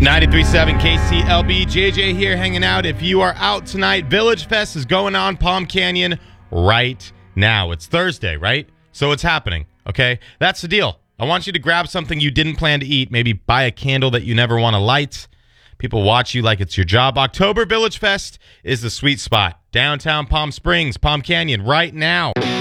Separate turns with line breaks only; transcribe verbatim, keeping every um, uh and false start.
ninety-three point seven K C L B, J J here hanging out. If you are out tonight, Village Fest is going on Palm Canyon right now. It's Thursday, right? So it's happening, okay? That's the deal. I want you to grab something you didn't plan to eat, maybe buy a candle that you never want to light. People watch you like it's your job. October Village Fest is the sweet spot. Downtown Palm Springs, Palm Canyon, right now.